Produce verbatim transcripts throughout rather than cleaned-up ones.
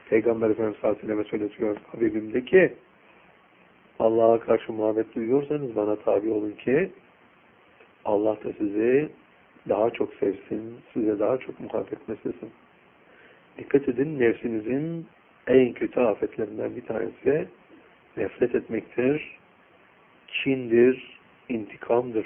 Peygamber Efendimiz sallallahu aleyhi ve selleme söyletiyor Habibimde ki Allah'a karşı muhabbet duyuyorsanız bana tabi olun ki Allah da sizi daha çok sevsin, size daha çok muhabbet meslesin. Dikkat edin, nefsinizin en kötü afetlerinden bir tanesi nefret etmektir, kindir, intikamdır.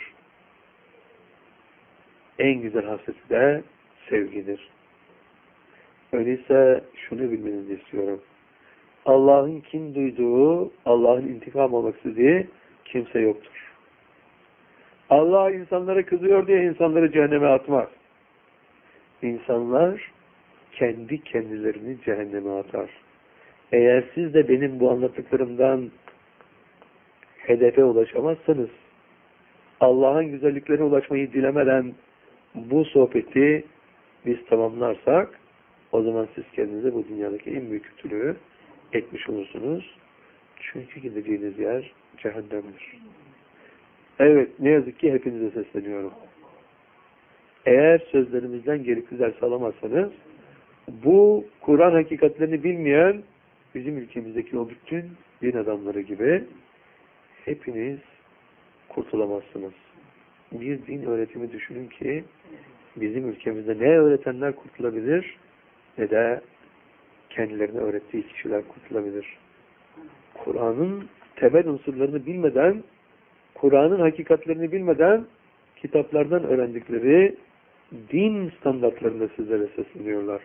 En güzel hasreti de sevgidir. Öyleyse şunu bilmenizi istiyorum. Allah'ın kin duyduğu, Allah'ın intikam almak istediği kimse yoktur. Allah insanlara kızıyor diye insanları cehenneme atmaz. İnsanlar kendi kendilerini cehenneme atar. Eğer siz de benim bu anlattıklarımdan hedefe ulaşamazsanız, Allah'ın güzelliklerine ulaşmayı dilemeden bu sohbeti biz tamamlarsak, o zaman siz kendinize bu dünyadaki en büyük kötülüğü etmiş olursunuz. Çünkü gideceğiniz yer cehennemdir. Evet, ne yazık ki hepinize sesleniyorum. Eğer sözlerimizden gerekli ders alamazsanız, bu Kur'an hakikatlerini bilmeyen bizim ülkemizdeki o bütün din adamları gibi hepiniz kurtulamazsınız. Bir din öğretimi düşünün ki bizim ülkemizde ne öğretenler kurtulabilir ne de kendilerine öğrettiği kişiler kurtulabilir. Kur'an'ın temel unsurlarını bilmeden, Kur'an'ın hakikatlerini bilmeden kitaplardan öğrendikleri din standartlarında sizlere sesleniyorlar.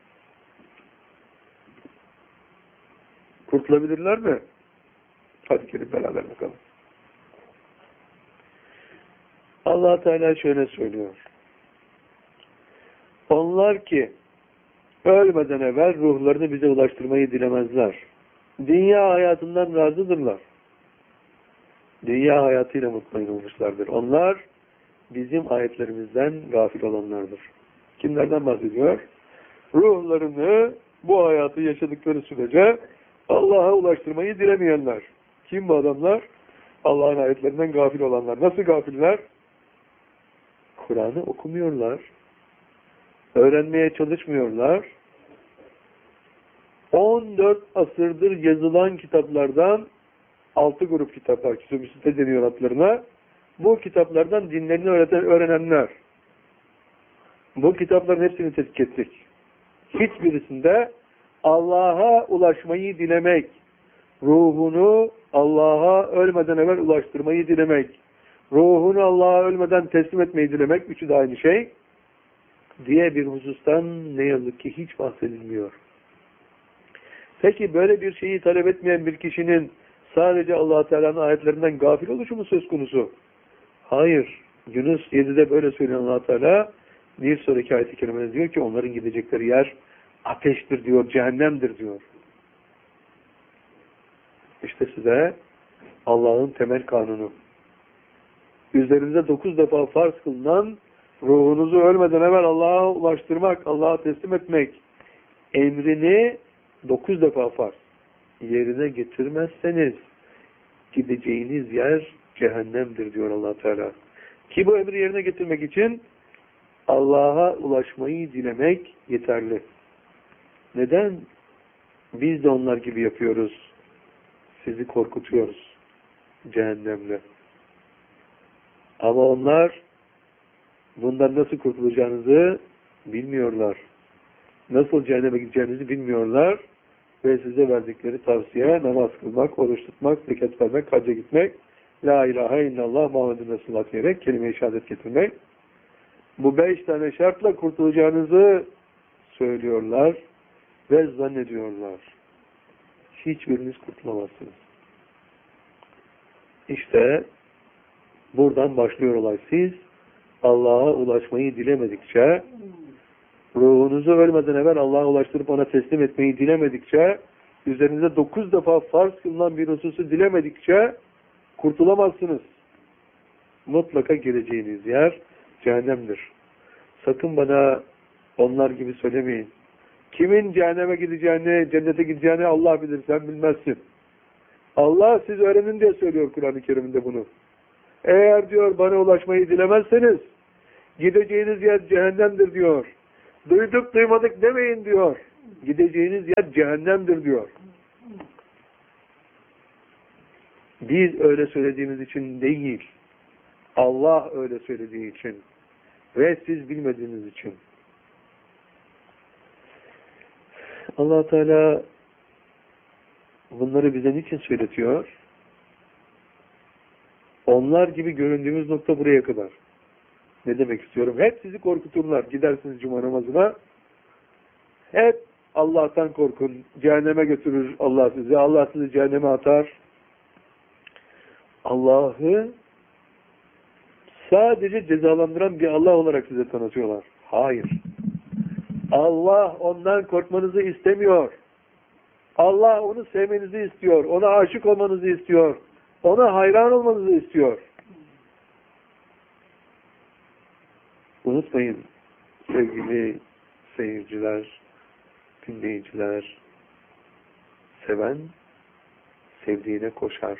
Kurtulabilirler mi? Hadi gelin beraber bakalım. Allah Teala şöyle söylüyor. Onlar ki ölmeden evvel ruhlarını bize ulaştırmayı dilemezler. Dünya hayatından razıdırlar. Dünya hayatıyla mutmain olmuşlardır. Onlar bizim ayetlerimizden gafil olanlardır. Kimlerden bahsediyor? Ruhlarını bu hayatı yaşadıkları sürece Allah'a ulaştırmayı dilemeyenler. Kim bu adamlar? Allah'ın ayetlerinden gafil olanlar. Nasıl gafiller? Kur'an'ı okumuyorlar. Öğrenmeye çalışmıyorlar. on dört asırdır yazılan kitaplardan altı grup kitaplar, kütüb-i deniyor adlarına. Bu kitaplardan dinlerini öğreten, öğrenenler. Bu kitapların hepsini tetkik ettik. Hiçbirisinde Allah'a ulaşmayı dilemek, ruhunu Allah'a ölmeden evvel ulaştırmayı dilemek, ruhunu Allah'a ölmeden teslim etmeyi dilemek, üçü de aynı şey diye bir husustan ne yazık ki hiç bahsedilmiyor. Peki böyle bir şeyi talep etmeyen bir kişinin sadece Allah Teala'nın ayetlerinden gafil oluşu mu söz konusu? Hayır. Yunus yedide böyle söylüyor Allah Teala. Bir sonraki ayet-i kerimede diyor ki onların gidecekleri yer ateştir diyor, cehennemdir diyor. İşte size Allah'ın temel kanunu. Üzerinize dokuz defa farz kılınan ruhunuzu ölmeden evvel Allah'a ulaştırmak, Allah'a teslim etmek emrini dokuz defa farz. Yerine getirmezseniz gideceğiniz yer cehennemdir diyor Allah Teala. Ki bu emri yerine getirmek için Allah'a ulaşmayı dilemek yeterli. Neden? Biz de onlar gibi yapıyoruz. Sizi korkutuyoruz cehennemle. Ama onlar bundan nasıl kurtulacağınızı bilmiyorlar. Nasıl cehenneme gideceğinizi bilmiyorlar. Ve size verdikleri tavsiye namaz kılmak, oruç tutmak, zekat vermek, hacca gitmek, la ilahe illallah Muhammedun Resulullah diyerek kelime-i şehadet getirmek. Bu beş tane şartla kurtulacağınızı söylüyorlar ve zannediyorlar. Hiçbiriniz kurtulamazsınız. İşte buradan başlıyor olay. Siz Allah'a ulaşmayı dilemedikçe, ruhunuzu ölmeden evvel Allah'a ulaştırıp ona teslim etmeyi dilemedikçe, üzerinize dokuz defa farz kılınan bir hususu dilemedikçe kurtulamazsınız. Mutlaka gireceğiniz yer cehennemdir. Sakın bana onlar gibi söylemeyin. Kimin cehenneme gideceğini, cennete gideceğini Allah bilir, sen bilmezsin. Allah siz öğrenin diye söylüyor Kur'an-ı Kerim'de bunu. Eğer diyor bana ulaşmayı dilemezseniz gideceğiniz yer cehennemdir diyor. Duyduk duymadık demeyin diyor. Gideceğiniz yer cehennemdir diyor. Biz öyle söylediğimiz için değil. Allah öyle söylediği için. Ve siz bilmediğiniz için. Allah Teala bunları bize niçin söyletiyor? Onlar gibi göründüğümüz nokta buraya kadar. Ne demek istiyorum? Hep sizi korkuturlar. Gidersiniz cuma namazına. Hep Allah'tan korkun. Cehenneme götürür Allah sizi. Allah sizi cehenneme atar. Allah'ı sadece cezalandıran bir Allah olarak size tanıtıyorlar. Hayır. Allah ondan korkmanızı istemiyor. Allah onu sevmenizi istiyor. Ona aşık olmanızı istiyor. Ona hayran olmanızı istiyor. Unutmayın sevgili seyirciler, dinleyiciler, seven sevdiğine koşar.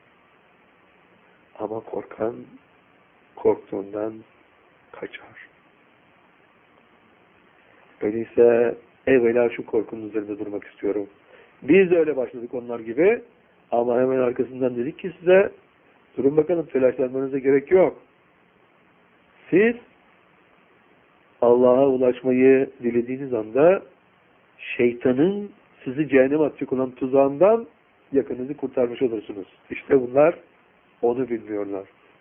Ama korkan korktuğundan kaçar. Öyleyse evvela şu korkunun üzerinde durmak istiyorum. Biz de öyle başladık onlar gibi. Ama hemen arkasından dedik ki size durun bakalım, telaşlanmanıza gerek yok. Siz Allah'a ulaşmayı dilediğiniz anda şeytanın sizi cehenneme atacak olan tuzağından yakınızı kurtarmış olursunuz. İşte bunlar onu bilmiyorlar.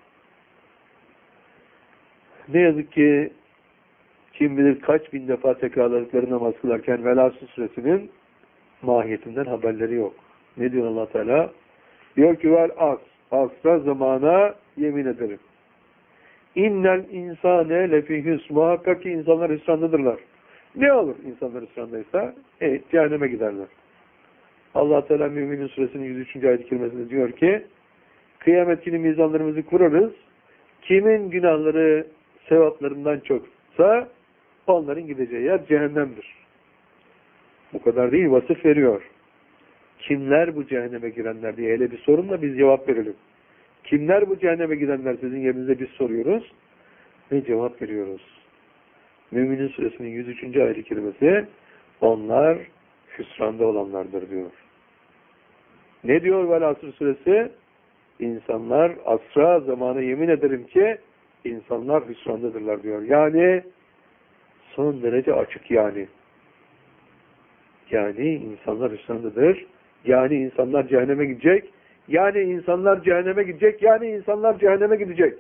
Ne yazık ki kim bilir kaç bin defa tekrarladıkları namaz kılarken Velasız suresinin mahiyetinden haberleri yok. Ne diyor Allah Teala? Diyor ki vel as, asra zamana yemin ederim. İnnel insane lefi hüs. Muhakkak ki insanlar hüsrandadırlar. Ne olur insanlar hüsrandaysa? E, cehenneme giderler. Allah Teala Müminin suresinin yüz üçüncü ayet-i kerimesinde diyor ki kıyamet günü mizanlarımızı kurarız. Kimin günahları sevaplarından çoksa onların gideceği yer cehennemdir. Bu kadar değil, vasıf veriyor. Kimler bu cehenneme girenler diye hele bir sorun da biz cevap verelim. Kimler bu cehenneme gidenler sizin yerinize biz soruyoruz ve cevap veriyoruz. Müminin suresinin yüz üçüncü ayet-i kerimesi onlar hüsranda olanlardır diyor. Ne diyor Vel-Asr suresi? İnsanlar asra zamanı yemin ederim ki insanlar hüsrandadırlar diyor. Yani son derece açık yani. Yani insanlar hüsrandadır. Yani insanlar cehenneme gidecek. Yani insanlar cehenneme gidecek. Yani insanlar cehenneme gidecek.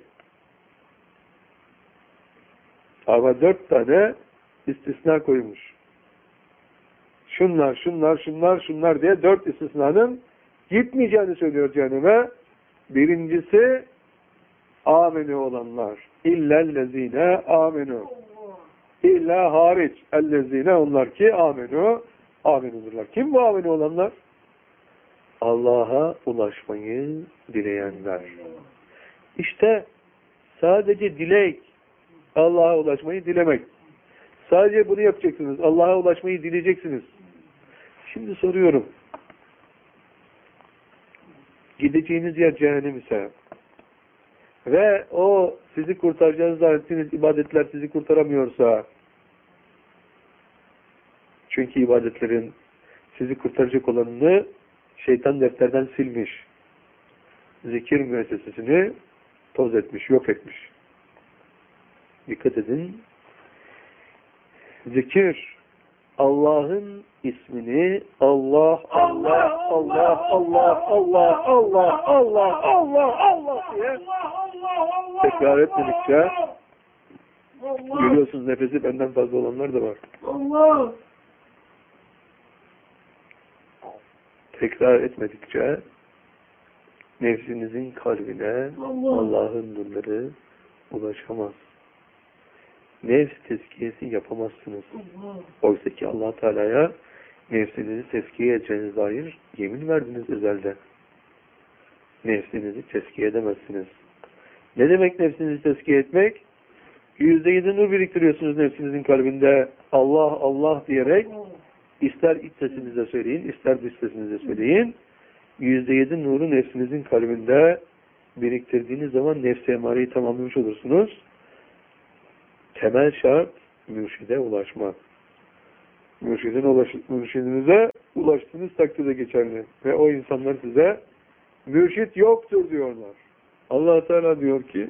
Ama dört tane istisna koymuş. Şunlar, şunlar, şunlar, şunlar diye dört istisnanın gitmeyeceğini söylüyor cehenneme. Birincisi amenü olanlar. İllellezine amenü. İlla hariç. Ellezine onlar ki amenü. Amenüdürler. Kim bu amenü olanlar? Allah'a ulaşmayı dileyenler. İşte sadece dilek, Allah'a ulaşmayı dilemek. Sadece bunu yapacaksınız. Allah'a ulaşmayı dileyeceksiniz. Şimdi soruyorum. Gideceğiniz yer cehennem ise ve o sizi kurtaracağınız zannettiğiniz ibadetler sizi kurtaramıyorsa, çünkü ibadetlerin sizi kurtaracak olanını şeytan defterden silmiş. Zikir müessesesini toz etmiş, yok etmiş. Dikkat edin. Zikir, Allah'ın ismini Allah, Allah, Allah, Allah, Allah, Allah, Allah, Allah, Allah diye tekrar etmedikçe görüyorsunuz nefesi benden fazla olanlar da var. Allah! Tekrar etmedikçe nefsinizin kalbine Allah'ın nurları ulaşamaz. Nefs tezkiyesi yapamazsınız. Oysa ki Allah Teala'ya nefsinizi tezkiye edeceğinize dair yemin verdiniz ezelde. Nefsinizi tezkiye edemezsiniz. Ne demek nefsinizi tezkiye etmek? Yüzde yedi nur biriktiriyorsunuz nefsinizin kalbinde. Allah Allah diyerek ister iç sesinizle söyleyin, ister dış sesinizle söyleyin. Yüzde yedi nuru nefsinizin kalbinde biriktirdiğiniz zaman nefs-i emareyi tamamlamış olursunuz. Temel şart mürşide ulaşmak. Mürşidin ulaş, mürşidinize ulaştığınız takdirde geçerli. Ve o insanlar size mürşit yoktur diyorlar. Allah Teala diyor ki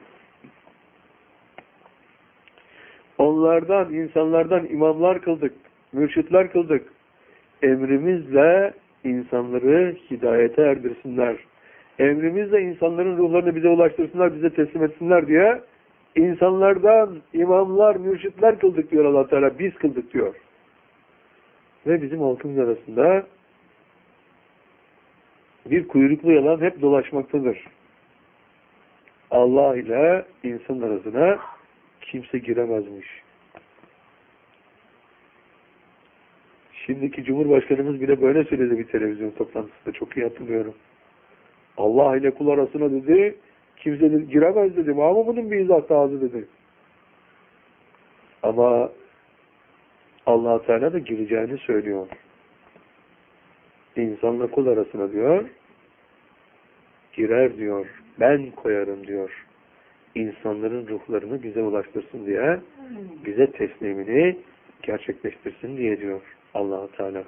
onlardan, insanlardan imamlar kıldık, mürşitler kıldık. Emrimizle insanları hidayete erdirsinler. Emrimizle insanların ruhlarını bize ulaştırsınlar, bize teslim etsinler diye insanlardan imamlar, mürşitler kıldık diyor Allah Teala. Biz kıldık diyor. Ve bizim halkımız arasında bir kuyruklu yalan hep dolaşmaktadır. Allah ile insan arasına kimse giremezmiş. Şimdiki Cumhurbaşkanımız bile böyle söyledi bir televizyon toplantısında. Çok iyi hatırlıyorum. Allah ile kul arasına dedi, kimse de giremez dedi. Ama bunun bir izah ağzı dedi. Ama Allah Teala da gireceğini söylüyor. İnsanla kul arasına diyor, girer diyor, ben koyarım diyor. İnsanların ruhlarını bize ulaştırsın diye, bize teslimini gerçekleştirsin diye diyor Allah Teala.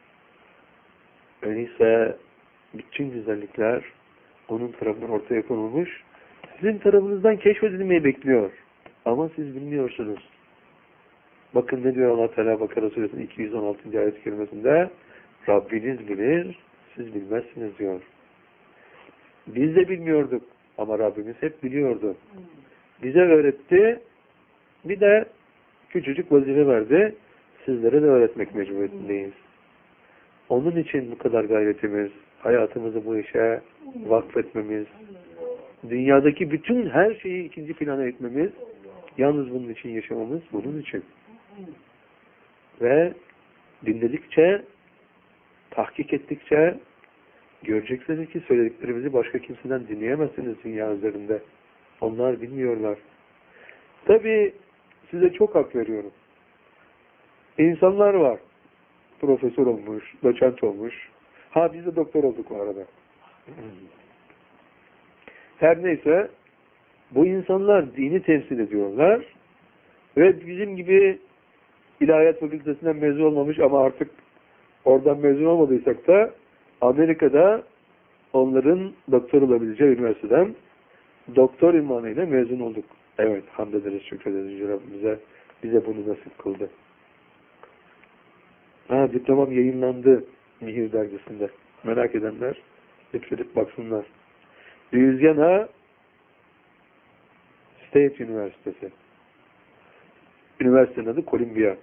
Öyleyse bütün güzellikler onun tarafından ortaya konulmuş, sizin tarafınızdan keşfedilmeyi bekliyor. Ama siz bilmiyorsunuz. Bakın ne diyor Allah Teala Bakara Suresinin iki yüz on altıncı ayet-i kerimesinde, Rabbiniz bilir, siz bilmezsiniz diyor. Biz de bilmiyorduk ama Rabbimiz hep biliyordu. Bize öğretti, bir de küçücük vazife verdi, sizlere de öğretmek mecburiyetindeyiz. Onun için bu kadar gayretimiz, hayatımızı bu işe vakfetmemiz, dünyadaki bütün her şeyi ikinci plana etmemiz, yalnız bunun için yaşamamız, bunun için. Ve dinledikçe, tahkik ettikçe, göreceksiniz ki söylediklerimizi başka kimseden dinleyemezsiniz dünya üzerinde. Onlar bilmiyorlar. Tabii size çok hak veriyorum. İnsanlar var. Profesör olmuş, doçent olmuş. Ha biz de doktor olduk o arada. Her neyse bu insanlar dini temsil ediyorlar ve bizim gibi İlahiyat Fakültesinden mezun olmamış ama artık oradan mezun olmadıysak da Amerika'da onların doktor olabileceği üniversiteden doktor ünvanıyla mezun olduk. Evet, hamd ederiz, şükrederiz Rabbimize. Bize bunu nasip kıldı. Ha, diplomam yayınlandı Mihir dergisinde. Merak edenler lütfedip baksınlar. Louisiana State Üniversitesi. Üniversitenin adı Columbia.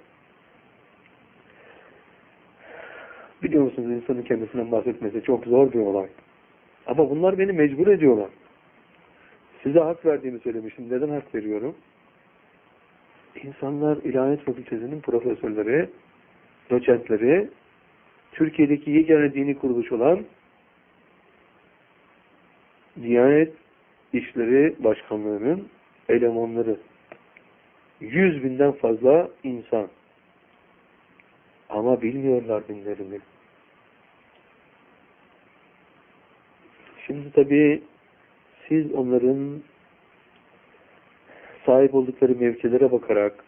Biliyor musunuz, insanın kendisinden bahsetmesi çok zor bir olay. Ama bunlar beni mecbur ediyorlar. Size hak verdiğimi söylemiştim. Neden hak veriyorum? İnsanlar İlahiyat Fakültesi'nin profesörleri, doçentleri, Türkiye'deki yegane dini kuruluş olan Diyanet İşleri Başkanlığı'nın elemanları. Yüz binden fazla insan. Ama bilmiyorlar dinlerini. Şimdi tabii siz onların sahip oldukları mevkilere bakarak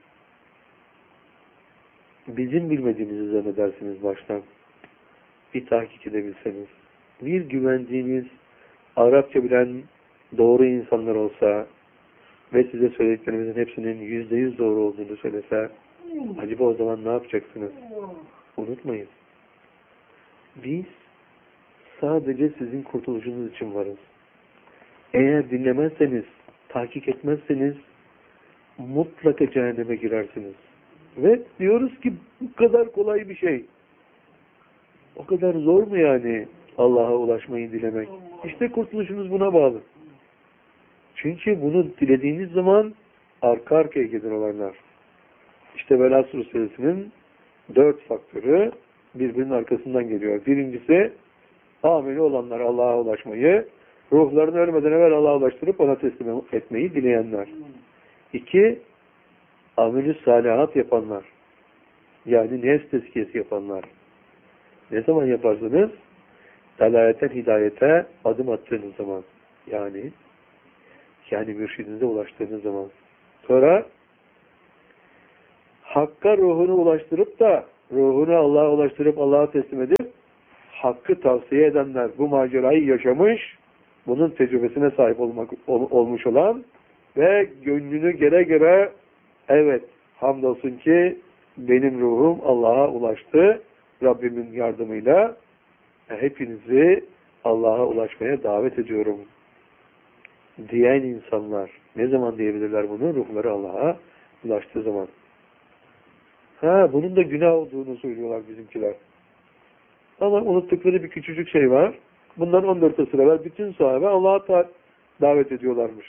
bizim bilmediğimizi zannedersiniz baştan. Bir tahkik edebilseniz. Bir güvendiğiniz, Arapça bilen doğru insanlar olsa ve size söylediklerimizin hepsinin yüzde yüz doğru olduğunu söylese, acaba o zaman ne yapacaksınız? Unutmayın. Biz sadece sizin kurtuluşunuz için varız. Eğer dinlemezseniz, tahkik etmezseniz mutlaka cehenneme girersiniz. Ve diyoruz ki bu kadar kolay bir şey. O kadar zor mu yani Allah'a ulaşmayı dilemek? İşte kurtuluşunuz buna bağlı. Çünkü bunu dilediğiniz zaman arka arkaya gelir olanlar. İşte Velâ Suresinin dört faktörü birbirinin arkasından geliyor. Birincisi, ameli olanlar Allah'a ulaşmayı, ruhlarını ölmeden evvel Allah'a ulaştırıp ona teslim etmeyi dileyenler. İki, ameli salihat yapanlar. Yani nefs tezkiyesi yapanlar. Ne zaman yaparsınız? Dalayetten hidayete adım attığınız zaman. Yani yani mürşidinize ulaştığınız zaman. Sonra Hakk'a ruhunu ulaştırıp da ruhunu Allah'a ulaştırıp Allah'a teslim edip hakkı tavsiye edenler, bu macerayı yaşamış, bunun tecrübesine sahip olmak, ol, olmuş olan ve gönlünü gere gere evet, hamdolsun ki benim ruhum Allah'a ulaştı Rabbimin yardımıyla. Hepinizi Allah'a ulaşmaya davet ediyorum diyen insanlar ne zaman diyebilirler bunu? Ruhları Allah'a ulaştığı zaman. Ha, bunun da günah olduğunu söylüyorlar bizimkiler. Ama unuttukları bir küçücük şey var. Bundan on dört asır evvel bütün sahabe Allah'a davet ediyorlarmış.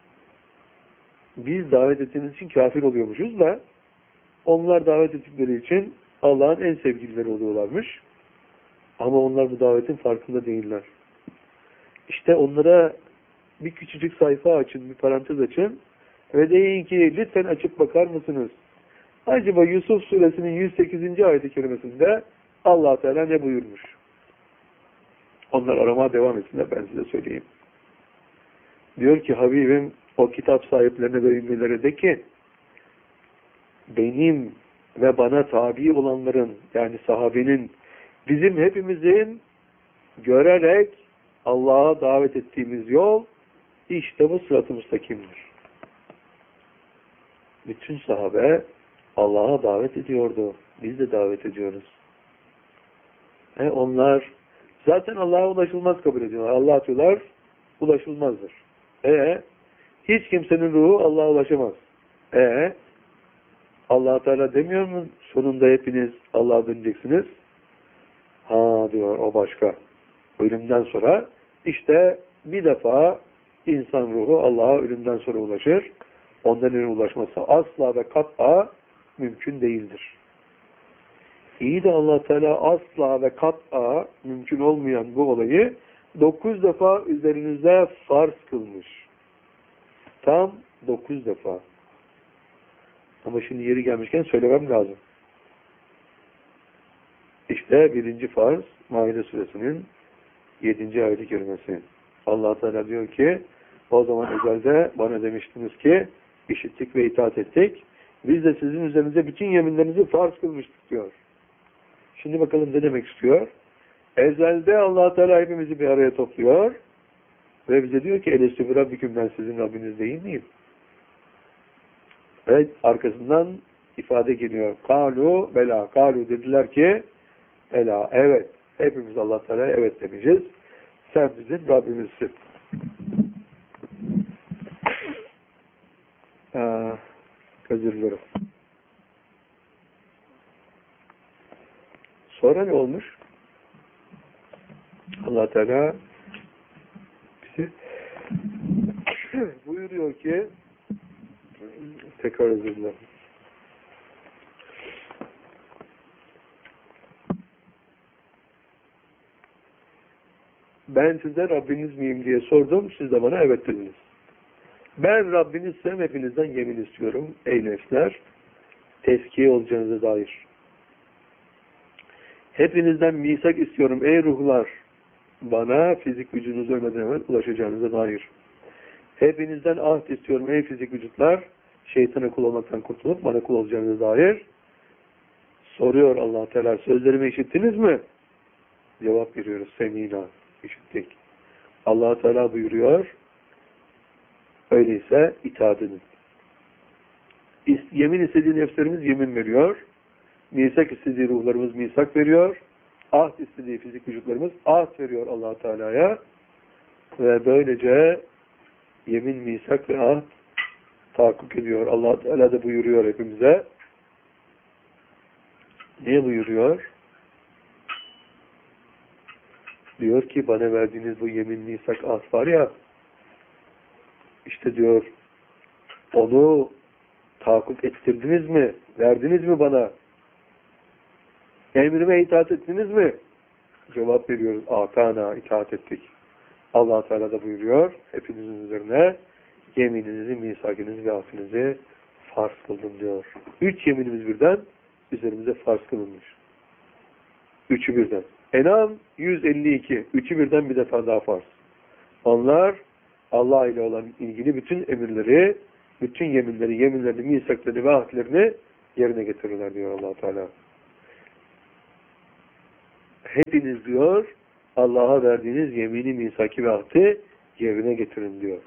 Biz davet ettiğimiz için kafir oluyormuşuz da onlar davet ettikleri için Allah'ın en sevgilileri oluyorlarmış. Ama onlar bu davetin farkında değiller. İşte onlara bir küçücük sayfa açın, bir parantez açın ve deyin ki lütfen açıp bakar mısınız? Acaba Yusuf suresinin yüz sekizinci ayet-i kerimesinde Allah Teala ne buyurmuş? Onlar aramaya devam etsinler, ben size söyleyeyim. Diyor ki Habibim o kitap sahiplerine ve ümmelere de ki benim ve bana tabi olanların yani sahabenin bizim hepimizin görerek Allah'a davet ettiğimiz yol işte bu sırat-ı müstakimdir. Bütün sahabe Allah'a davet ediyordu. Biz de davet ediyoruz. He, onlar zaten Allah'a ulaşılmaz kabul ediyorlar. Allah atıyorlar, ulaşılmazdır. E hiç kimsenin ruhu Allah'a ulaşamaz. E Allah Teala demiyor mu? Sonunda hepiniz Allah'a döneceksiniz. Ha diyor o başka. Ölümden sonra işte bir defa insan ruhu Allah'a ölümden sonra ulaşır. Ondan önce ulaşması asla ve kat'a mümkün değildir. İyi de Allah Teala asla ve kat'a mümkün olmayan bu olayı dokuz defa üzerinizde farz kılmış. Tam dokuz defa. Ama şimdi yeri gelmişken söylemem lazım. İşte birinci farz Maide suresinin yedinci ayet-i kerimesi. Allah Teala diyor ki o zaman ezelde bana demiştiniz ki işittik ve itaat ettik. Biz de sizin üzerinize bütün yeminlerinizi farz kılmıştık diyor. Şimdi bakalım ne demek istiyor? Ezelde Allah Teala hepimizi bir araya topluyor ve bize diyor ki elestü bi rabbiküm, ben sizin Rabbiniz değil miyim? Ve arkasından ifade geliyor. Kalu bela. Kalu dediler ki ela, evet. Hepimiz Allah Teala'ya evet demeyeceğiz. Sen bizim Rabbimizsin. Aa, özür dilerim. Sonra ne olmuş? Allah Teala bizi buyuruyor ki tekrar özür dilerim. Ben size Rabbiniz miyim diye sordum. Siz de bana evet dediniz. Ben Rabbinizsem hepinizden yemin istiyorum ey nefsler. Tezkiye olacağınıza dair. Hepinizden misak istiyorum ey ruhlar. Bana fizik vücudunuz ölmeden hemen ulaşacağınıza dair. Hepinizden ahd istiyorum ey fizik vücutlar. Şeytana kul olmaktan kurtulup bana kul olacağınıza dair. Soruyor Allah Teala, sözlerimi işittiniz mi? Cevap veriyoruz. Semina. İşittik. Allah Teala buyuruyor. Öyleyse itaat edin. Yemin istediği nefslerimiz yemin veriyor. Misak istediği ruhlarımız misak veriyor. Ahd istediği fizik vücutlarımız ahd veriyor Allah Teala'ya. Ve böylece yemin, misak ve ahd tahakkuk ediyor. Allah Teala da buyuruyor hepimize. Ne buyuruyor? Diyor ki bana verdiğiniz bu yemin, misak, ahd var ya, işte diyor onu tahakkuk ettirdiniz mi? Verdiniz mi bana? Emrime itaat ettiniz mi? Cevap veriyoruz. Atana, itaat ettik. Allah Teala da buyuruyor. Hepinizin üzerine yemininizi, misakinizi ve ahdinizi farz kıldım diyor. Üç yeminimiz birden üzerimize farz kılınmış. Üçü birden. En'am yüz elli iki. Üçü birden bir defa daha farz. Onlar Allah ile olan ilgili bütün emirleri, bütün yeminleri, yeminlerini, misakları ve ahdlerini yerine getirirler diyor Allah Teala. hepiniz diyor Allah'a verdiğiniz yemini, misaki ve ahdi yerine getirin diyor.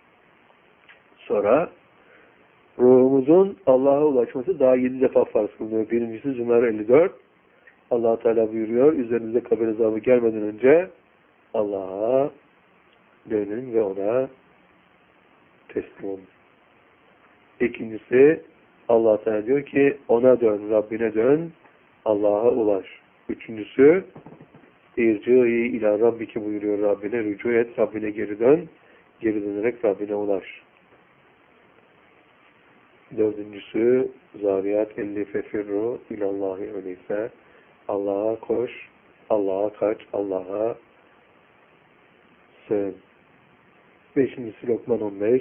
Sonra ruhumuzun Allah'a ulaşması daha yedi defa farz kılınıyor. Birincisi Zümer elli dört. Allah Teala buyuruyor, üzerinize kabir azabı gelmeden önce Allah'a dönün ve ona teslim olun. İkincisi Allah Teala diyor ki ona dön, Rabbine dön, Allah'a ulaş. Üçüncüsü İrci'i ila Rabbiki buyuruyor Rabbine, rücu et, Rabbine geri dön, geri dönerek Rabbine ulaş. Dördüncüsü Zariyat elli fefirru ilallahi öyleyse Allah'a koş, Allah'a kaç, Allah'a sığın. Beşincisi Lokman on beş.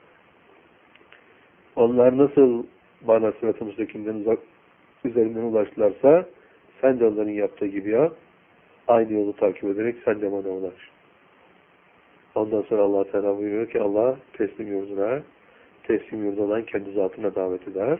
Onlar nasıl bana sırat-ı müstakimden uzak üzerinden ulaştılarsa sen de onların yaptığı gibi yap. Aynı yolu takip ederek sen de bana ulaş. Ondan sonra Allah Teala buyuruyor ki Allah teslim yurduna, teslim yurdu olan kendi zatına davet eder.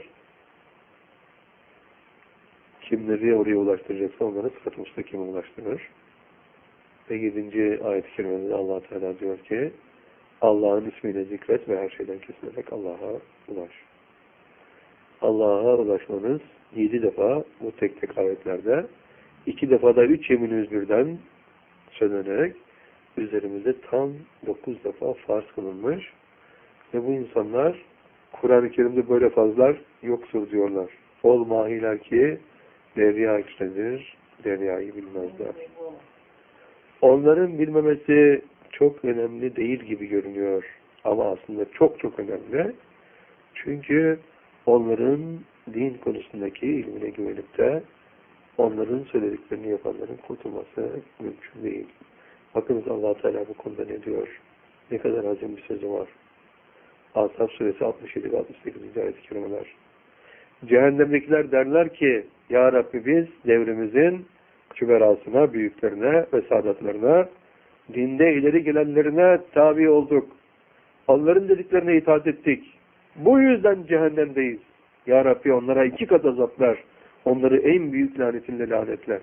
Kimleri oraya ulaştıracaksa onları sırat-ı müstakime ulaştırır. Ve yedinci ayet-i kerimede Allah Teala diyor ki Allah'ın ismiyle zikret ve her şeyden kesilerek Allah'a ulaş. Allah'a ulaşmanız yedi defa bu tek tek ayetlerde, iki defa da üç yeminimiz birden söylenerek üzerimizde tam dokuz defa farz kılınmış. Ve bu insanlar Kur'an-ı Kerim'de böyle fazlar yoktur diyorlar. Ol mahiler ki derya içredir, deryayı bilmezler. Onların bilmemesi çok önemli değil gibi görünüyor. Ama aslında çok çok önemli. Çünkü onların din konusundaki ilmine güvenip de onların söylediklerini yapanların kurtulması mümkün değil. Bakınız Allah Teala bu konuda ne diyor? Ne kadar azim bir sözü var. Ashab suresi altmış yedi ve altmış sekizinci ayet-i kerimeler. Cehennemdekiler derler ki Ya Rabbi biz devrimizin küberasına, büyüklerine ve saadatlarına, dinde ileri gelenlerine tabi olduk. Onların dediklerine itaat ettik. Bu yüzden cehennemdeyiz. Ya Rabbi onlara iki kat azaplar. Onları en büyük lanetinle lanetle.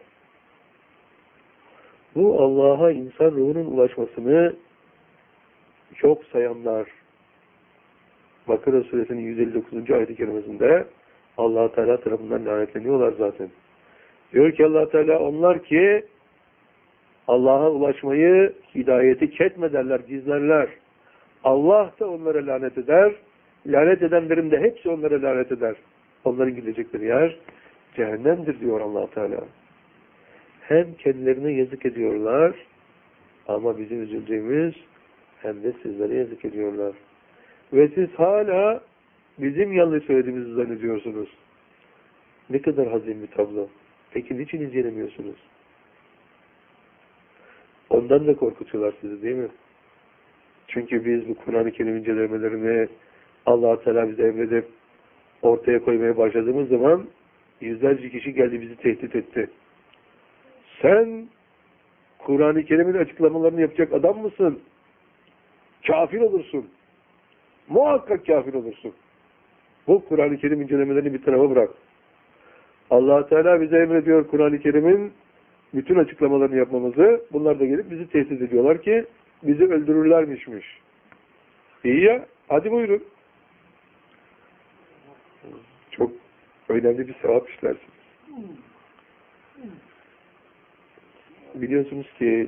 Bu Allah'a insan ruhunun ulaşmasını çok sayanlar. Bakara suresinin yüz elli dokuzuncu ayet-i kerimesinde Allah Teala tarafından lanetleniyorlar zaten. Diyor ki Allah Teala onlar ki Allah'a ulaşmayı, hidayeti ketmederler, gizlerler. Allah da onlara lanet eder. Lanet edenlerin de hepsi onlara lanet eder. Onların gidecekleri yer cehennemdir diyor Allah Teala. Hem kendilerine yazık ediyorlar ama bizim üzüldüğümüz hem de sizlere yazık ediyorlar. Ve siz hala bizim yanlış söylediğimizi zannediyorsunuz. Ne kadar hazin bir tablo. Peki niçin incelemiyorsunuz? Ondan da korkutuyorlar sizi değil mi? Çünkü biz bu Kur'an-ı Kerim incelemelerini Allah Teala bize emredip ortaya koymaya başladığımız zaman yüzlerce kişi geldi bizi tehdit etti. Sen Kur'an-ı Kerim'in açıklamalarını yapacak adam mısın? Kafir olursun. Muhakkak kafir olursun. Bu Kur'an-ı Kerim incelemelerini bir tarafa bırak. Allah Teala bize emrediyor Kur'an-ı Kerim'in bütün açıklamalarını yapmamızı. Bunlar da gelip bizi tehdit ediyorlar ki bizi öldürürlermişmiş. İyi ya, hadi buyurun. Çok önemli bir sevap işlersiniz. Biliyorsunuz ki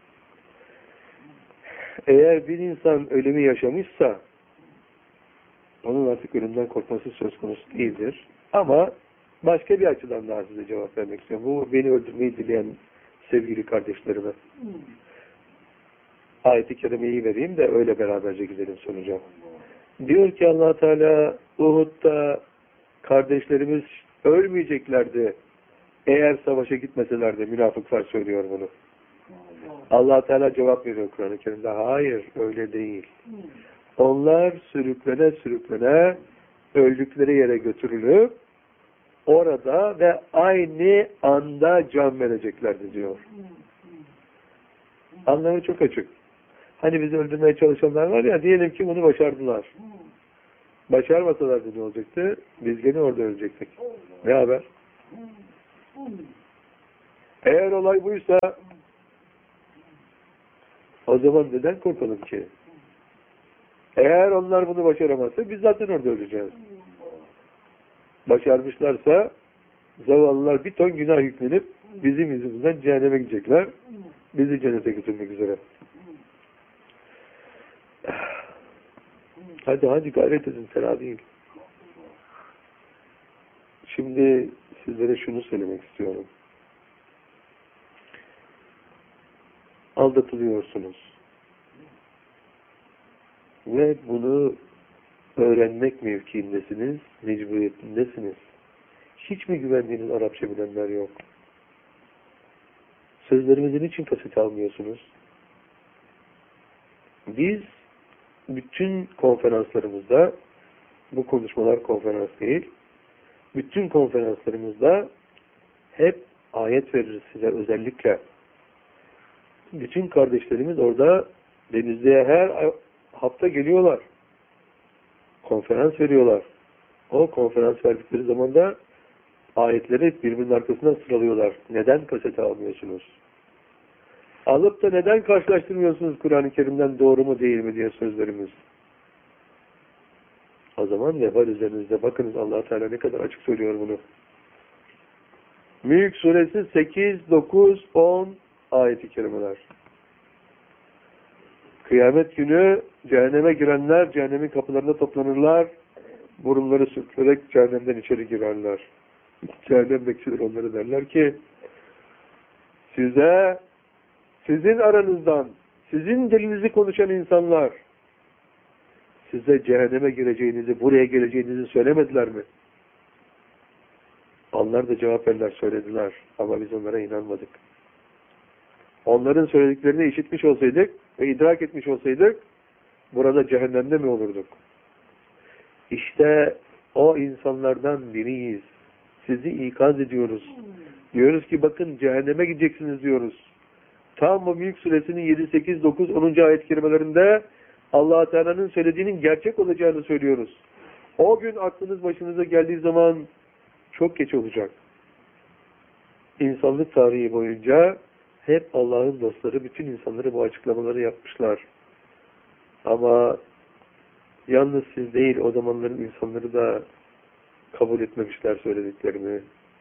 eğer bir insan ölümü yaşamışsa onun artık ölümden korkması söz konusu değildir. Ama başka bir açıdan daha size cevap vermek istiyorum. Bu beni öldürmeyi dileyen sevgili kardeşlerime. Hmm. Ayet-i kerimeyi vereyim de öyle beraberce gidelim sonuca. Diyor ki Allah Teala Uhud'da kardeşlerimiz ölmeyeceklerdi eğer savaşa gitmeselerdi. Münafıklar söylüyor bunu. Allah Teala cevap veriyor Kur'an-ı Kerim'de. Hayır, öyle değil. Onlar sürüklene sürüklene öldükleri yere götürülüp orada ve aynı anda can vereceklerdi diyor. Anlamı çok açık. Hani bizi öldürmeye çalışanlar var ya, diyelim ki bunu başardılar. Başarmasalardı ne olacaktı? Biz gene orada ölecektik. Ne haber? Eğer olay buysa o zaman neden korkalım ki? Eğer onlar bunu başaramazsa biz zaten orada öleceğiz. Başarmışlarsa zavallılar bir ton günah yüklenip bizim yüzümüzden cehenneme gidecekler. Bizi cennete götürmek üzere. Hadi hadi gayret edin, fena değil. Şimdi sizlere şunu söylemek istiyorum. Aldatılıyorsunuz. Ve bunu öğrenmek mevkiindesiniz, mecburiyetindesiniz. Hiç mi güvendiğiniz Arapça bilenler yok? Sözlerimizi niçin kasete almıyorsunuz? Biz bütün konferanslarımızda, bu konuşmalar konferans değil, bütün konferanslarımızda hep ayet veririz size özellikle. Bütün kardeşlerimiz orada Denizli'ye her hafta geliyorlar. Konferans veriyorlar. O konferans verdikleri zaman da ayetleri birbirinin arkasından sıralıyorlar. Neden kasete almıyorsunuz? Alıp da neden karşılaştırmıyorsunuz Kur'an-ı Kerim'den doğru mu değil mi diye sözlerimiz. O zaman vebal üzerinizde. Bakınız Allah Teala ne kadar açık söylüyor bunu. Mülk suresi sekiz, dokuz, on ayet-i kerimeler. Kıyamet günü cehenneme girenler cehennemin kapılarında toplanırlar. Burunları sürterek cehennemden içeri girerler. Cehennem bekçiler onları derler ki size, sizin aranızdan, sizin dilinizi konuşan insanlar size cehenneme gireceğinizi, buraya geleceğinizi söylemediler mi? Onlar da cevap verirler, söylediler. Ama biz onlara inanmadık. Onların söylediklerini işitmiş olsaydık ve idrak etmiş olsaydık burada cehennemde mi olurduk? İşte o insanlardan biriyiz. Sizi ikaz ediyoruz. Diyoruz ki bakın cehenneme gideceksiniz diyoruz. Tam bu Mülk suresinin yedi, sekiz, dokuz, onuncu ayet kelimelerinde Allah Teala'nın söylediğinin gerçek olacağını söylüyoruz. O gün aklınız başınıza geldiği zaman çok geç olacak. İnsanlık tarihi boyunca hep Allah'ın dostları bütün insanlara bu açıklamaları yapmışlar. Ama yalnız siz değil, o zamanların insanları da kabul etmemişler söylediklerini.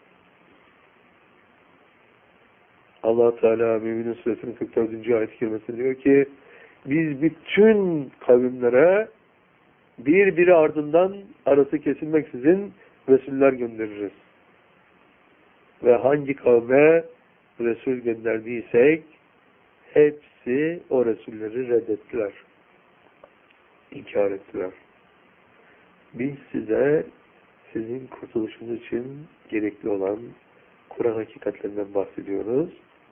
Allah Teala Mü'minin suresinin kırk dördüncü ayet-i kerimesinde diyor ki biz bütün kavimlere bir biri ardından arası kesilmeksizin Resuller göndeririz. Ve hangi kavme Resul gönderdiysek hepsi o Resulleri reddettiler. İnkar ettiler. Biz size sizin kurtuluşunuz için gerekli olan Kur'an hakikatlerinden bahsediyoruz.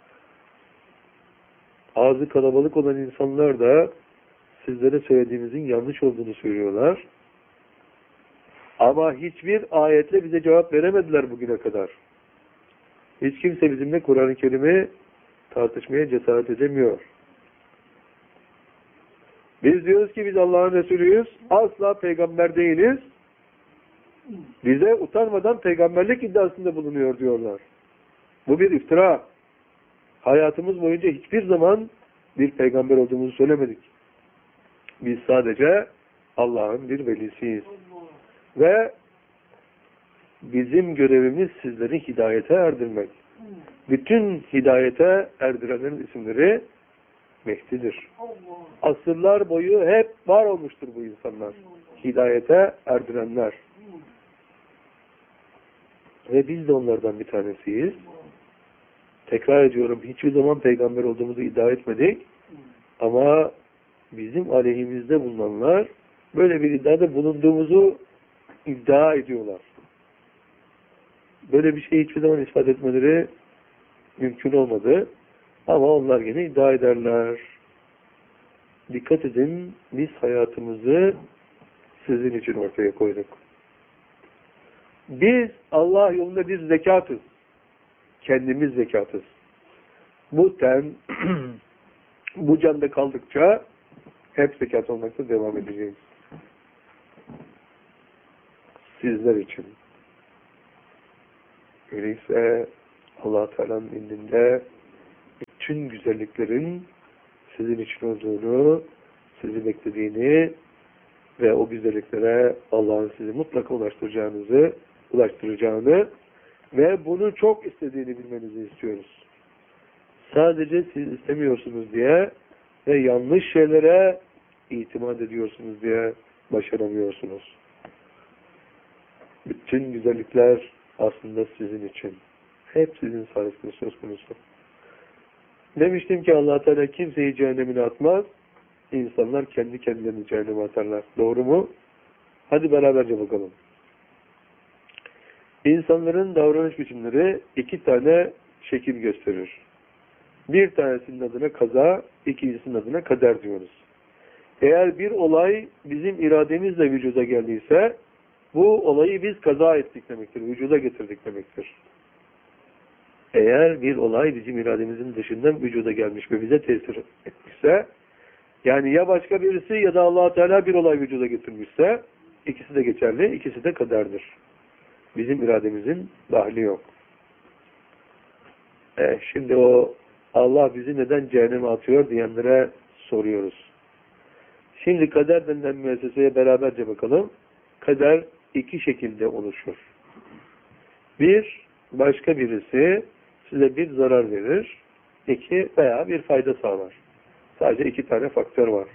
Ağzı kalabalık olan insanlar da sizlere söylediğimizin yanlış olduğunu söylüyorlar. Ama hiçbir ayetle bize cevap veremediler bugüne kadar. Hiç kimse bizimle Kur'an-ı Kerim'i tartışmaya cesaret edemiyor. Biz diyoruz ki biz Allah'ın Resulüyüz, asla peygamber değiliz. Bize utanmadan peygamberlik iddiasında bulunuyor diyorlar. Bu bir iftira. Hayatımız boyunca hiçbir zaman bir peygamber olduğumuzu söylemedik. Biz sadece Allah'ın bir velisiyiz. Ve bizim görevimiz sizleri hidayete erdirmek. Bütün hidayete erdirenlerin isimleri Mehdi'dir. Asırlar boyu hep var olmuştur bu insanlar. Hidayete erdirenler. Ve biz de onlardan bir tanesiyiz. Tekrar ediyorum, hiçbir zaman peygamber olduğumuzu iddia etmedik. Ama bizim aleyhimizde bulunanlar böyle bir iddiada bulunduğumuzu iddia ediyorlar. Böyle bir şey hiçbir zaman ispat etmeleri mümkün olmadı. Ama onlar gene iddia ederler. Dikkat edin, biz hayatımızı sizin için ortaya koyduk. Biz Allah yolunda bir zekatız. Kendimiz zekatız. Bu ten, bu canda kaldıkça hep zekat olmakta devam edeceğiz. Sizler için. Öyleyse Allah Teala'nın indinde bütün güzelliklerin sizin için olduğunu, sizi beklediğini ve o güzelliklere Allah'ın sizi mutlaka ulaştıracağınızı, ulaştıracağını ve bunu çok istediğini bilmenizi istiyoruz. Sadece siz istemiyorsunuz diye ve yanlış şeylere itimat ediyorsunuz diye başaramıyorsunuz. Bütün güzellikler aslında sizin için. Hep sizin sayesinde söz konusu. Demiştim ki Allah Teala kimseyi cehennemine atmaz. İnsanlar kendi kendilerini cehenneme atarlar. Doğru mu? Hadi beraberce bakalım. İnsanların davranış biçimleri iki tane şekil gösterir. Bir tanesinin adına kaza, ikincisinin adına kader diyoruz. Eğer bir olay bizim irademizle vücuda geldiyse, bu olayı biz kaza ettik demektir, vücuda getirdik demektir. Eğer bir olay bizim irademizin dışından vücuda gelmiş ve bize tesir etmişse, yani ya başka birisi ya da Allah Teala bir olay vücuda getirmişse, ikisi de geçerli, ikisi de kaderdir. Bizim irademizin dahli yok. E, şimdi o Allah bizi neden cehenneme atıyor diyenlere soruyoruz. Şimdi kader denilen müesseseye beraberce bakalım. Kader iki şekilde oluşur. Bir, başka birisi size bir zarar verir. İki, veya bir fayda sağlar. Sadece iki tane faktör var.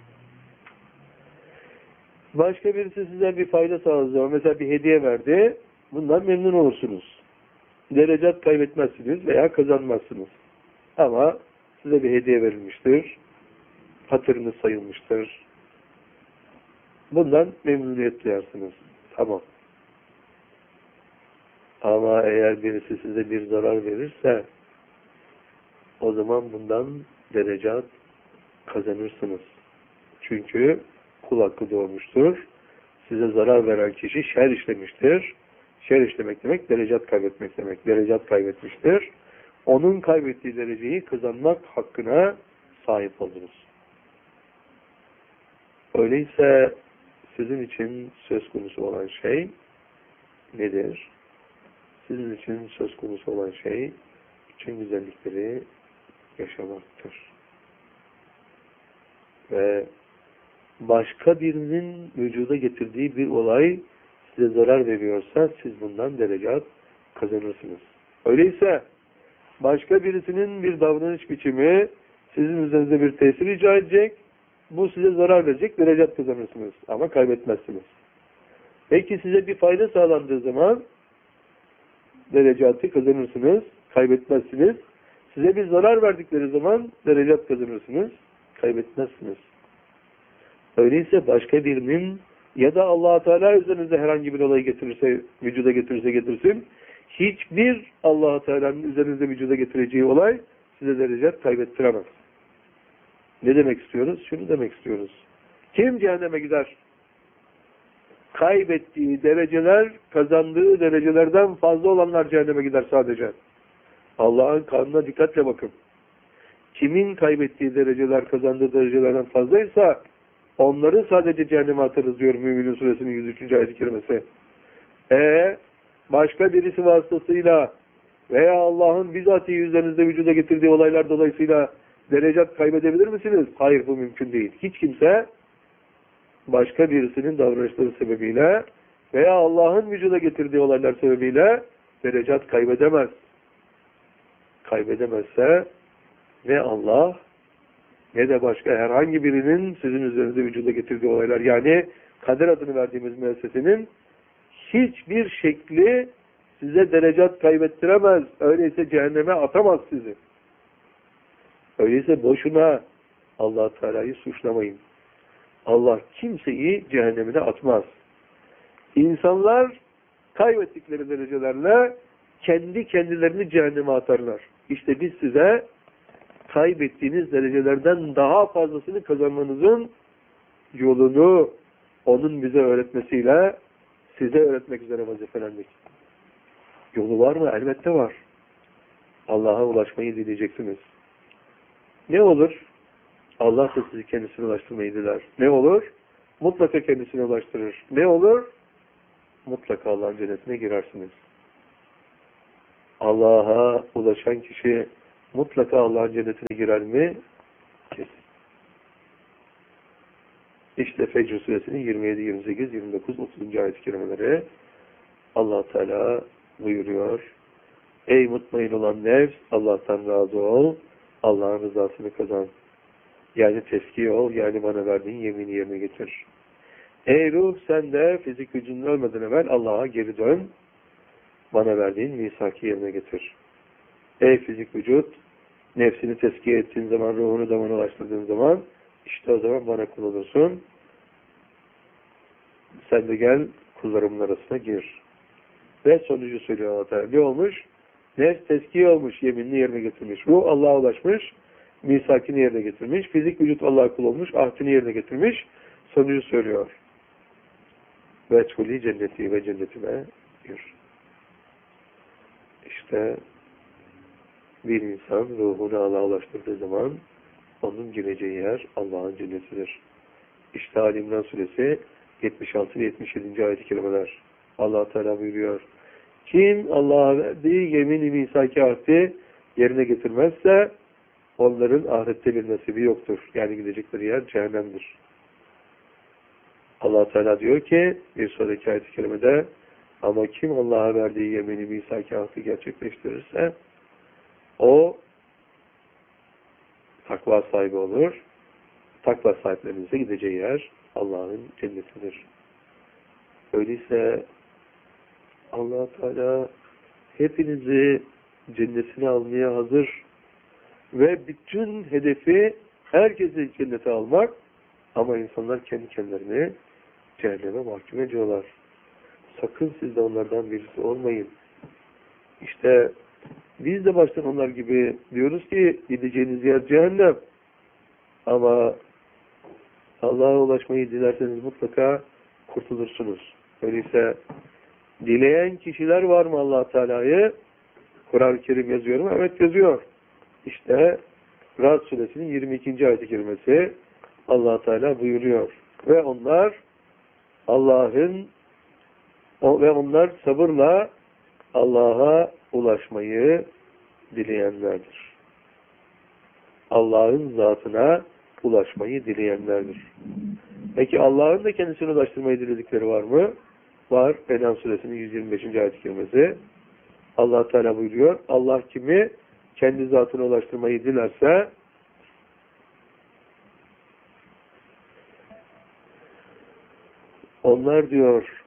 Başka birisi size bir fayda sağladığı zaman, mesela bir hediye verdi, bundan memnun olursunuz. Derecat kaybetmezsiniz veya kazanmazsınız. Ama size bir hediye verilmiştir, hatırınız sayılmıştır. Bundan memnuniyet duyarsınız. Tamam. Ama eğer birisi size bir zarar verirse, o zaman bundan derecat kazanırsınız. Çünkü kul hakkı doğmuştur. Size zarar veren kişi şer işlemiştir. Şer işlemek demek, derecat kaybetmek demek. Derecat kaybetmiştir. Onun kaybettiği dereceyi kazanmak hakkına sahip oluruz. Öyleyse sizin için söz konusu olan şey nedir? Sizin için söz konusu olan şey bütün güzellikleri yaşamaktır. Ve başka birinin vücuda getirdiği bir olay size zarar veriyorsa siz bundan derecat kazanırsınız. Öyleyse başka birisinin bir davranış biçimi sizin üzerinize bir tesir icra edecek, bu size zarar verecek, derecat kazanırsınız ama kaybetmezsiniz. Peki size bir fayda sağlandığı zaman derecatı kazanırsınız, kaybetmezsiniz. Size bir zarar verdikleri zaman derecat kazanırsınız, kaybetmezsiniz. Öyleyse başka birinin ya da Allah Teala üzerinize herhangi bir olayı getirirse, vücuda getirirse getirsin, hiçbir Allah Teala'nın üzerinize vücuda getireceği olay size derecat kaybettiremez. Ne demek istiyoruz? Şunu demek istiyoruz. Kim cehenneme gider? Kaybettiği dereceler, kazandığı derecelerden fazla olanlar cehenneme gider sadece. Allah'ın kanuna dikkatle bakın. Kimin kaybettiği dereceler, kazandığı derecelerden fazlaysa onları sadece cehenneme atarız diyor Müminun Suresinin yüz üçüncü ayet-i kerimesi. Eee başka birisi vasıtasıyla veya Allah'ın bizatihi üzerinizde vücuda getirdiği olaylar dolayısıyla derecat kaybedebilir misiniz? Hayır, bu mümkün değil. Hiç kimse başka birisinin davranışları sebebiyle veya Allah'ın vücuda getirdiği olaylar sebebiyle derecat kaybedemez. Kaybedemezse ne Allah ne de başka herhangi birinin sizin üzerinize vücuda getirdiği olaylar, yani kader adını verdiğimiz müessesenin hiçbir şekli size derecat kaybettiremez. Öyleyse cehenneme atamaz sizi. Öyleyse boşuna Allah Teala'yı suçlamayın. Allah kimseyi cehennemine atmaz. İnsanlar kaybettikleri derecelerle kendi kendilerini cehenneme atarlar. İşte biz size kaybettiğiniz derecelerden daha fazlasını kazanmanızın yolunu onun bize öğretmesiyle size öğretmek üzere vazifelendik. Yolu var mı? Elbette var. Allah'a ulaşmayı dileyeceksiniz. Ne olur? Allah da sizi kendisine ulaştırmayı diler. Ne olur? Mutlaka kendisine ulaştırır. Ne olur? Mutlaka Allah'ın cennetine girersiniz. Allah'a ulaşan kişi mutlaka Allah'ın cennetine girer mi? Kesin. İşte Fecr suresinin yirmi yedi, yirmi sekiz, yirmi dokuz, otuzuncu ayet-i kerimeleri Allah Teala buyuruyor. Ey mutmain olan nefs, Allah'tan razı ol, Allah'ın rızasını kazan. Yani tezkiye ol, yani bana verdiğin yemini yerine getir. Ey ruh, sen de fizik gücünün ölmeden evvel Allah'a geri dön, bana verdiğin misaki yerine getir. Ey fizik vücut, nefsini tezkiye ettiğin zaman, ruhunu da bana ulaştırdığın zaman, işte o zaman bana kul olursun. Sen de gel, kullarımın arasına gir. Ve sonucu söylüyor Allah Teala. Ne olmuş? Nefs tezkiye olmuş, yeminini yerine getirmiş. Ruh Allah'a ulaşmış, misakini yerine getirmiş. Fizik vücut Allah'a kul olmuş, ahdini yerine getirmiş. Sonucu söylüyor. Ve çuli cenneti ve cennetime gir. İşte bir insan ruhunu Allah'a ulaştırdığı zaman onun gireceği yer Allah'ın cennetidir. İşte Ali İmran suresi yetmiş altı ve yetmiş yedinci ayet-i kerimeler. Allah Teala buyuruyor. Kim Allah'a verdiği yemin-i misaki ahdi yerine getirmezse onların ahirette bir nasibi yoktur. Yani gidecekleri yer cehennemdir. Allah Teala diyor ki bir sonraki ayet-i kerimede ama kim Allah'a verdiği yemin-i misaki ahdi gerçekleştirirse o takva sahibi olur. Takva sahiplerinize gideceği yer Allah'ın cennetidir. Öyleyse Allah Teala hepinizi cennetine almaya hazır ve bütün hedefi herkesi cennete almak, ama insanlar kendi kendilerini cehenneme mahkum ediyorlar. Sakın siz de onlardan birisi olmayın. İşte biz de baştan onlar gibi diyoruz ki gideceğiniz yer cehennem. Ama Allah'a ulaşmayı dilerseniz mutlaka kurtulursunuz. Öyleyse dileyen kişiler var mı Allah Teala'yı? Kur'an-ı Kerim yazıyor mu? Evet yazıyor. İşte Ra'd suresinin yirmi ikinci ayet-i kerimesi Allah Teala buyuruyor. Ve onlar Allah'ın ve onlar sabırla Allah'a ulaşmayı dileyenlerdir. Allah'ın zatına ulaşmayı dileyenlerdir. Peki Allah'ın da kendisine ulaştırmayı diledikleri var mı? Var. En'am suresinin yüz yirmi beşinci ayet-i kerimesi. Allah Teala buyuruyor. Allah kimi kendi zatına ulaştırmayı dilerse onlar diyor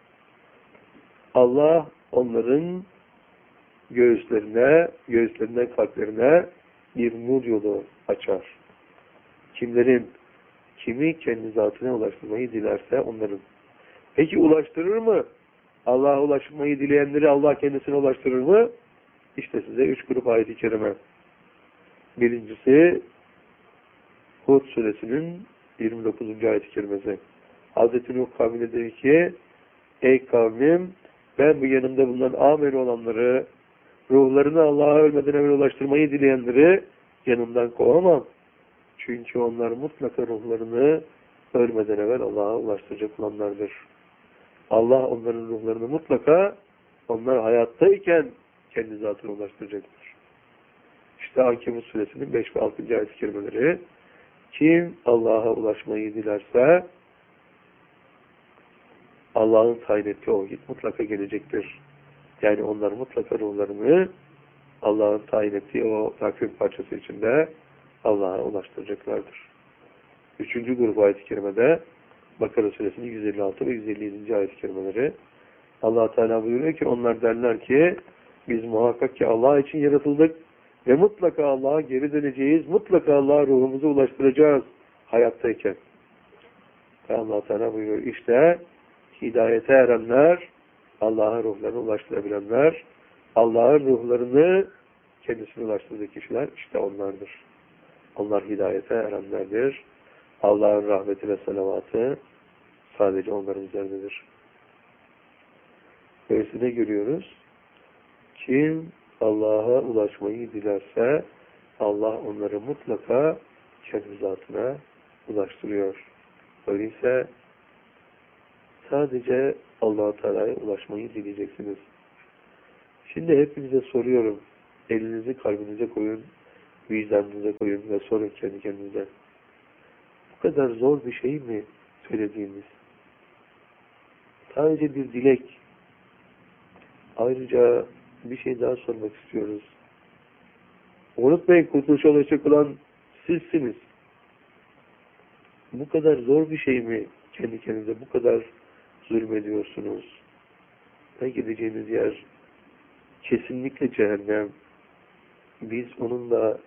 Allah onların göğüslerine, göğüslerinden kalplerine bir nur yolu açar. Kimlerin, kimi kendi zatına ulaştırmayı dilerse onların. Peki ulaştırır mı? Allah'a ulaşmayı dileyenleri Allah kendisine ulaştırır mı? İşte size üç grup ayet-i kerime. Birincisi Hud suresinin yirmi dokuzuncu ayet-i kerimesi. Hazreti Nuh kavmine dedi ki ey kavmim ben bu yanımda bulunan amel olanları, ruhlarını Allah'a ölmeden evvel ulaştırmayı dileyenleri yanımdan kovamam. Çünkü onlar mutlaka ruhlarını ölmeden evvel Allah'a ulaştıracak olanlardır. Allah onların ruhlarını mutlaka onlar hayattayken kendi zatına ulaştıracaktır. İşte Ankebut suresinin beş ve altıncı ayet-i kerimeleri. Kim Allah'a ulaşmayı dilerse Allah'ın tayin ettiği o vakit mutlaka gelecektir. Yani onlar mutlaka ruhlarını Allah'ın tayin ettiği o takvim parçası içinde Allah'a ulaştıracaklardır. Üçüncü grup ayet-i kerimede Bakara suresinin yüz elli altı ve yüz elli yedinci ayet-i kerimeleri. Allah Teala buyuruyor ki onlar derler ki biz muhakkak ki Allah için yaratıldık ve mutlaka Allah'a geri döneceğiz. Mutlaka Allah'a ruhumuzu ulaştıracağız hayattayken. Ve Allah Teala buyuruyor işte hidayete erenler, Allah'a ruhlarını ulaştırabilenler, Allah'ın ruhlarını kendisine ulaştırdığı kişiler işte onlardır. Onlar hidayete erenlerdir. Allah'ın rahmeti ve selavatı sadece onların üzerindedir. Böylesine görüyoruz. Kim Allah'a ulaşmayı dilerse Allah onları mutlaka kendi zatına ulaştırıyor. Öyleyse sadece Allah-u Teala'ya ulaşmayı dileyeceksiniz. Şimdi hepinize soruyorum. Elinizi kalbinize koyun, vicdanınıza koyun ve sorun kendi kendinize. Bu kadar zor bir şey mi söylediğimiz? Sadece bir dilek. Ayrıca bir şey daha sormak istiyoruz. Unutmayın, kurtuluşa ulaşacak olan sizsiniz. Bu kadar zor bir şey mi kendi kendinize bu kadar zulmediyorsunuz? Ve gideceğiniz yer kesinlikle cehennem. Biz onunla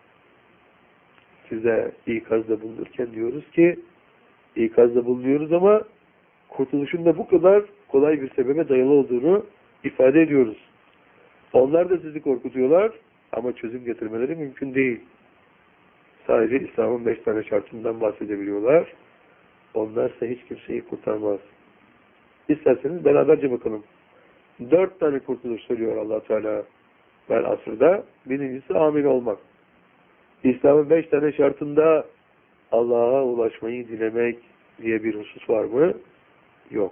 size ikazda bulunurken diyoruz ki ikazda bulunuyoruz ama kurtuluşun da bu kadar kolay bir sebebe dayalı olduğunu ifade ediyoruz. Onlar da sizi korkutuyorlar ama çözüm getirmeleri mümkün değil. Sadece İslam'ın beş tane şartından bahsedebiliyorlar. Onlarsa hiç kimseyi kurtarmaz. İsterseniz beraberce bakalım. Dört tane kurtuluş söylüyor Allah Teala vel asırda. Birincisi amin olmak. İslam'ın beş tane şartında Allah'a ulaşmayı dilemek diye bir husus var mı? Yok.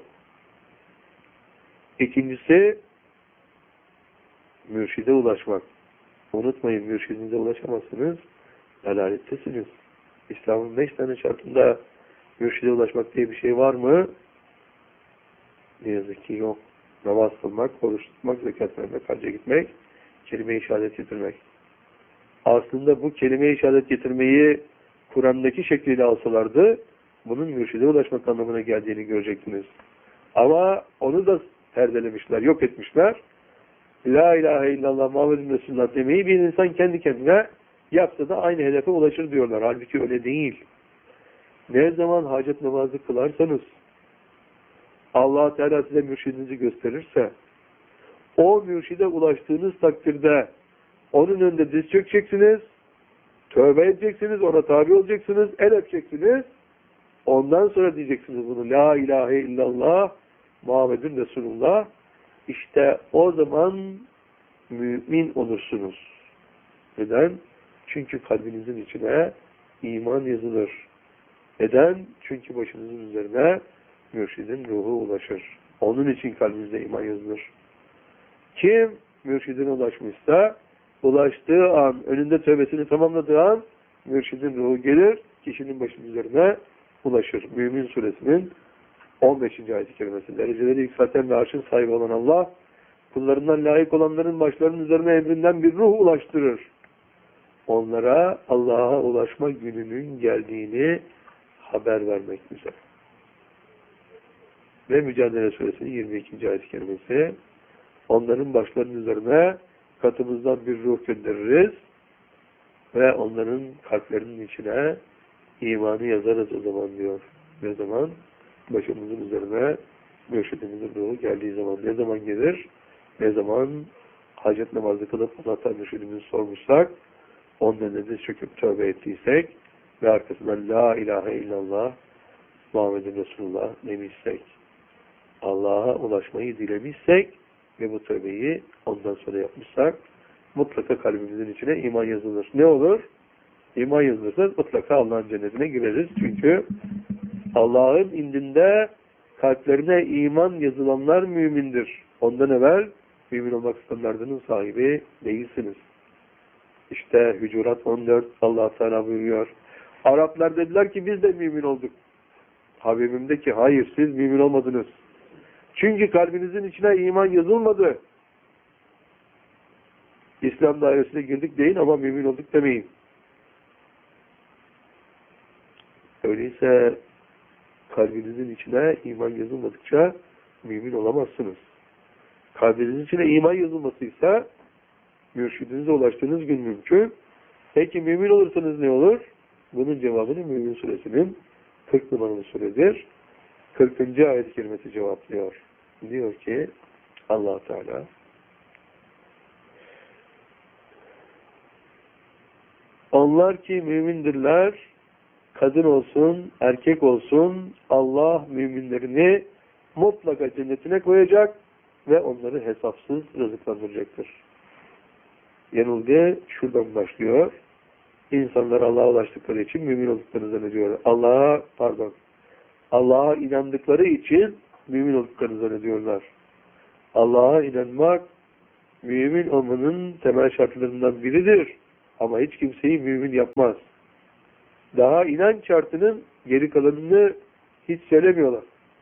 İkincisi mürşide ulaşmak. Unutmayın, mürşidinize ulaşamazsınız. Dalalettesiniz. İslam'ın beş tane şartında mürşide ulaşmak diye bir şey var mı? Ne yazık ki yok. Namaz kılmak, oruç tutmak, zekat vermek, hacca gitmek, kelime-i şehadet getirmek. Aslında bu kelime-i şehadet getirmeyi Kur'an'daki şekliyle alsalardı, bunun mürşide ulaşmak anlamına geldiğini görecektiniz. Ama onu da perdelemişler, yok etmişler. La ilahe illallah Muhammedun Resulullah demeyi bir insan kendi kendine yapsa da aynı hedefe ulaşır diyorlar. Halbuki öyle değil. Ne zaman hacet namazı kılarsanız, Allah Teala size mürşidinizi gösterirse, o mürşide ulaştığınız takdirde onun önünde diz çökeceksiniz, tövbe edeceksiniz, ona tabi olacaksınız, el öpeceksiniz. Ondan sonra diyeceksiniz bunu. La ilahe illallah Muhammedun Resulullah. İşte o zaman mümin olursunuz. Neden? Çünkü kalbinizin içine iman yazılır. Neden? Çünkü başınızın üzerine mürşidin ruhu ulaşır. Onun için kalbinizde iman yazılır. Kim mürşidine ulaşmışsa, ulaştığı an, önünde tövbesini tamamladığı an mürşidin ruhu gelir, kişinin başının üzerine ulaşır. Mümin suresinin on beşinci ayet-i kerimesi. Dereceleri yükselten ve arşın sahibi olan Allah, kullarından layık olanların başlarının üzerine emrinden bir ruh ulaştırır. Onlara Allah'a ulaşma gününün geldiğini haber vermek üzere. Ve Mücadele Suresinin yirmi ikinci ayet-i kerimesi. Onların başlarının üzerine katımızdan bir ruh göndeririz ve onların kalplerinin içine imanı yazarız o zaman diyor. Ne zaman? Başımızın üzerine mürşidimizin ruhu geldiği zaman. Ne zaman gelir? Ne zaman hacet namazı kılıp Allah'tan mürşidimizi sormuşsak, ondan önce çöküp tövbe ettiysek ve arkasından La ilahe illallah Muhammedun Resulullah demişsek, Allah'a ulaşmayı dilemişsek ve bu tövbeyi ondan sonra yapmışsak, mutlaka kalbimizin içine iman yazılır. Ne olur? İman yazılırsa mutlaka Allah'ın cennetine gireriz. Çünkü Allah'ın indinde kalplerine iman yazılanlar mümindir. Ondan evvel mümin olmak standartının sahibi değilsiniz. İşte Hücurat on dört Allah Teala buyuruyor. Araplar dediler ki biz de mümin olduk. Habibim de ki hayır, siz mümin olmadınız. Çünkü kalbinizin içine iman yazılmadı. İslam dairesine girdik deyin ama mümin olduk demeyin. Öyleyse kalbinizin içine iman yazılmadıkça mümin olamazsınız. Kalbinizin içine iman yazılmasıysa mürşidinize ulaştığınız gün mümkün. Peki mümin olursanız ne olur? Bunun cevabını Mümin Suresinin kırk numaralı suredir. kırkıncı ayet-i kerimesi cevaplıyor. Diyor ki Allah Teala onlar ki mümindirler, kadın olsun, erkek olsun, Allah müminlerini mutlaka cennetine koyacak ve onları hesapsız rızıklandıracaktır. Yanılgı şuradan başlıyor. İnsanlar Allah'a ulaştıkları için mümin olduklarını zannediyorlar. Allah'a, pardon, Allah'a inandıkları için mümin olduklarını zannediyorlar. Allah'a inanmak, mümin olmanın temel şartlarından biridir. Ama hiç kimseyi mümin yapmaz. Daha inanç şartının geri kalanını hiç söylemiyorlar.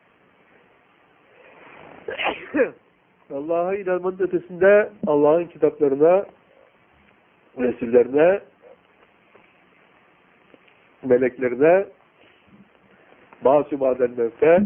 Allah'a inanmanın ötesinde Allah'ın kitaplarına, Resullerine, meleklerine, bazı madenlerde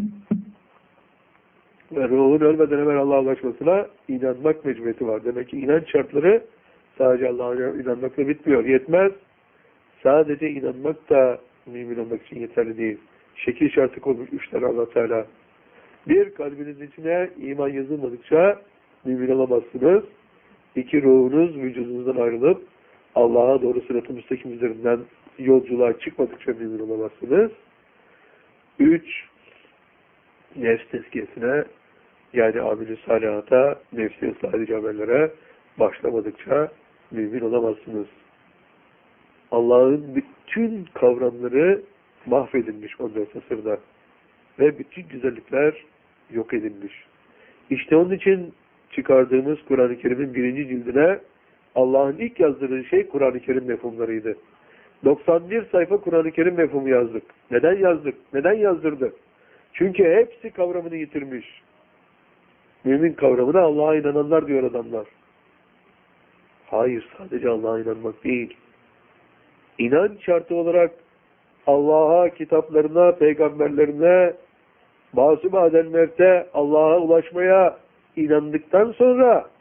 ve ruhun ölmeden hemen Allah'a ulaşmasına inanmak mecburiyeti var. Demek ki inanç şartları sadece Allah'a inanmakla bitmiyor. Yetmez. Sadece inanmak da mümin olmak için yeterli değil. Şekil şartı koymuş üç tane Allah Teala. Bir, kalbinizin içine iman yazılmadıkça mümin olamazsınız. İki, ruhunuz vücudunuzdan ayrılıp Allah'a doğru sırat-ı müstakim üzerinden yolculuğa çıkmadıkça mümin olamazsınız. Üç, nefs tezkiyesine, yani amel-i salihata, nefsi ıslah edici amellere başlamadıkça mümin olamazsınız. Allah'ın bütün kavramları mahvedilmiş on dört asırda ve bütün güzellikler yok edilmiş. İşte onun için çıkardığımız Kur'an-ı Kerim'in birinci cildine Allah'ın ilk yazdırdığı şey Kur'an-ı Kerim mefhumlarıydı. doksan bir sayfa Kur'an-ı Kerim mefhumu yazdık. Neden yazdık? Neden yazdırdı? Çünkü hepsi kavramını yitirmiş. Mümin kavramına Allah'a inananlar diyor adamlar. Hayır, sadece Allah'a inanmak değil. İnanç şartı olarak Allah'a, kitaplarına, peygamberlerine, bazı madenlerde Allah'a ulaşmaya inandıktan sonra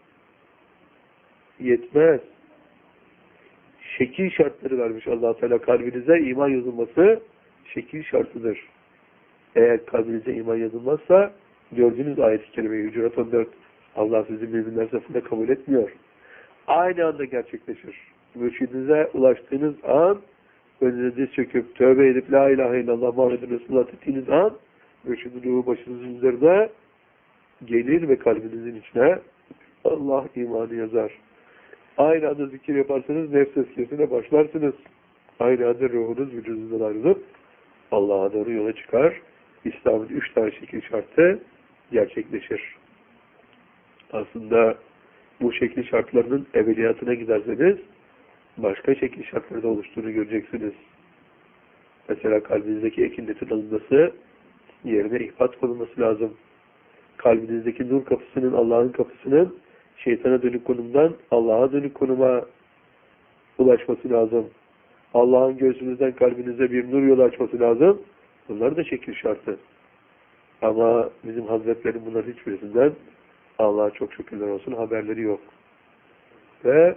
yetmez. Şekil şartları vermiş Allah Teala. Kalbinize iman yazılması şekil şartıdır. Eğer kalbinize iman yazılmazsa gördüğünüz ayet-i kerime Hucurat on dört, Allah sizi müminler safında kabul etmiyor. Aynı anda gerçekleşir. Mürşidinize ulaştığınız an, önünüze diz çöküp tövbe edip la ilahe illallah Muhammedun Resulullah ettiğiniz an mürşidin ruhu başınızın üzerine gelir ve kalbinizin içine Allah imanı yazar. Aynı anda zikir yaparsanız nefs tezkiyesine başlarsınız. Aynı anda ruhunuz vücudunuzdan ayrılıp Allah'a doğru yola çıkar. İslam'ın üç tane şekil şartı gerçekleşir. Aslında bu şekil şartlarının ebediyatına giderseniz başka şekil şartları da oluştuğunu göreceksiniz. Mesela kalbinizdeki ekinletin alınması yerine ihbat konulması lazım. Kalbinizdeki nur kapısının, Allah'ın kapısının şeytana dönük konumdan Allah'a dönük konuma ulaşması lazım. Allah'ın göğsünüzden kalbinize bir nur yolu açması lazım. Bunlar da şekil şartı. Ama bizim hazretlerin bunların hiçbirisinden Allah'a çok şükürler olsun haberleri yok. Ve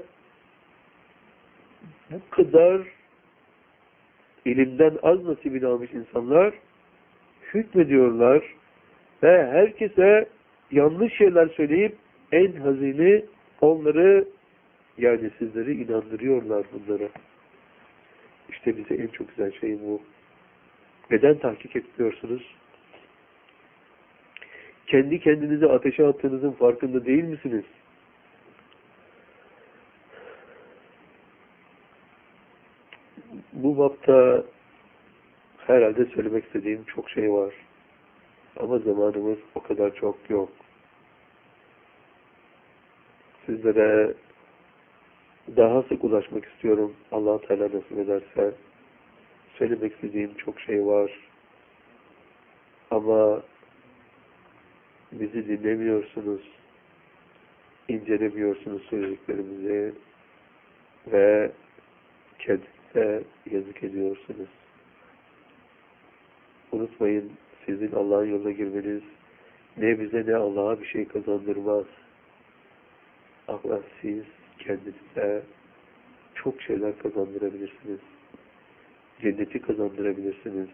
bu kadar ilimden az nasibini almış insanlar hükmediyorlar ve herkese yanlış şeyler söyleyip en hazini onları, yani sizleri inandırıyorlar bunlara. İşte bize en çok güzel şey bu. Neden tahkik etmiyorsunuz? Kendi kendinizi ateşe attığınızın farkında değil misiniz? Bu bapta herhalde söylemek istediğim çok şey var. Ama zamanımız o kadar çok yok. Sizlere daha sık ulaşmak istiyorum. Allah Teala nasip ederse. Söylemek istediğim çok şey var. Ama bizi dinlemiyorsunuz. İncelemiyorsunuz söylediklerimizi ve kendinize yazık ediyorsunuz. Unutmayın, sizin Allah'ın yoluna girmeniz ne bize ne Allah'a bir şey kazandırmaz. Ama siz kendinize çok şeyler kazandırabilirsiniz. Cenneti kazandırabilirsiniz.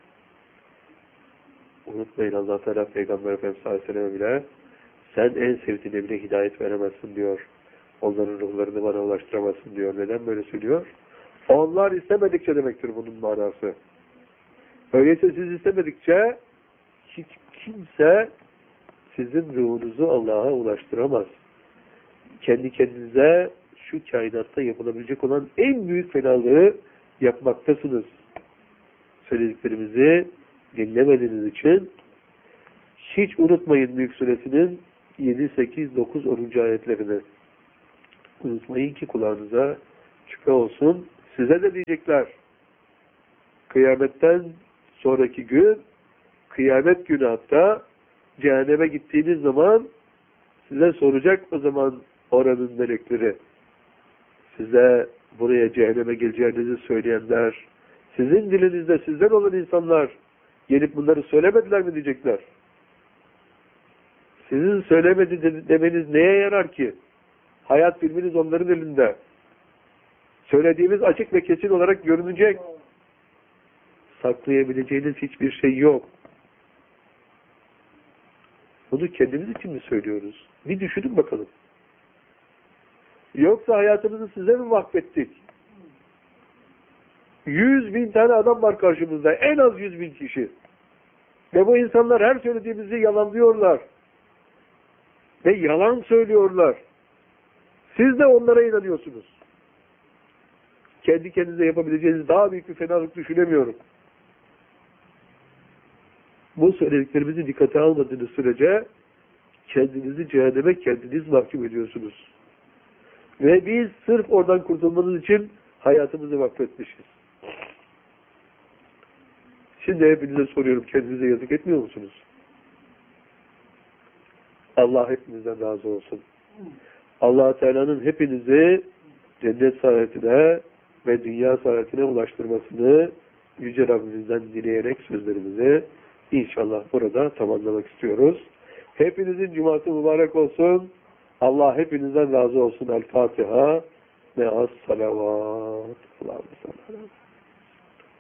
Unutmayın, Allah Teala Peygamber Efendimiz sallallahu aleyhi ve sellem bile sen en sevdiğine bile hidayet veremezsin diyor. Onların ruhlarını bana ulaştıramazsın diyor. Neden böyle söylüyor? Onlar istemedikçe demektir bunun manası. Öyleyse siz istemedikçe hiç kimse sizin ruhunuzu Allah'a ulaştıramaz. Kendi kendinize şu kainatta yapılabilecek olan en büyük fenalığı yapmaktasınız. Söylediklerimizi dinlemediğiniz için hiç unutmayın Mülk Suresinin yedi, sekiz, dokuz, onuncu ayetlerini. Unutmayın ki kulağınıza şüphe olsun. Size de diyecekler. Kıyametten sonraki gün, kıyamet günü hatta cehenneme gittiğiniz zaman size soracak o zaman oranın melekleri. Size buraya cehenneme geleceğinizi söyleyenler, sizin dilinizde sizden olan insanlar gelip bunları söylemediler mi diyecekler. Sizin söylemedi demeniz neye yarar ki? Hayat filminiz onların elinde. Söylediğimiz açık ve kesin olarak görünecek. Saklayabileceğiniz hiçbir şey yok. Bunu kendimiz için mi söylüyoruz? Bir düşünün bakalım. Yoksa hayatımızı size mi vakfettik? Yüz bin tane adam var karşımızda. En az yüz bin kişi. Ve bu insanlar her söylediğimizi yalanlıyorlar. Ve yalan söylüyorlar. Siz de onlara inanıyorsunuz. Kendi kendinize yapabileceğiniz daha büyük bir fenalık düşünemiyorum. Bu söylediklerimizi dikkate almadığınız sürece kendinizi cehenneme kendiniz mahkum ediyorsunuz. Ve biz sırf oradan kurtulmanız için hayatımızı vakfetmişiz. Şimdi hepinize soruyorum, kendinize yazık etmiyor musunuz? Allah hepinizden razı olsun. Allah Teala'nın hepinizi cennet saadetine ve dünya saadetine ulaştırmasını Yüce Rabbimizden dileyerek sözlerimizi inşallah burada tamamlamak istiyoruz. Hepinizin cuması mübarek olsun. Allah hepinizden razı olsun. El Fatiha ve as-salavat. Allah'ım sallallahu aleyhi ve sellem.